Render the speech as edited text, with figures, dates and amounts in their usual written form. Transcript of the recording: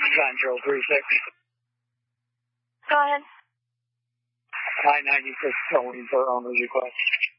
Central 36. Go ahead. I-96 towing for owner's request.